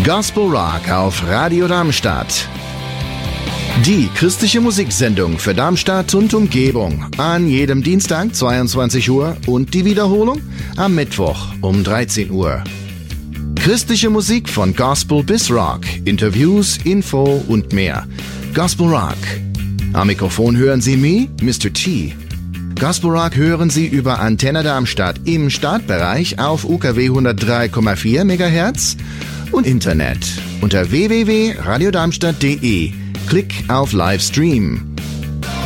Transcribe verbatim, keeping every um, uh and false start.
Gospel Rock auf Radio Darmstadt. Die christliche Musiksendung für Darmstadt und Umgebung. An jedem Dienstag zweiundzwanzig Uhr und die Wiederholung am Mittwoch um dreizehn Uhr. Christliche Musik von Gospel bis Rock, Interviews, Info und mehr. Gospel Rock. Am Mikrofon hören Sie mich, Mister T. Gospel Rock hören Sie über Antenne Darmstadt im Startbereich auf U K W hundertdrei Komma vier Megahertz und Internet unter w w w punkt radio darmstadt punkt d e. Klick auf Livestream.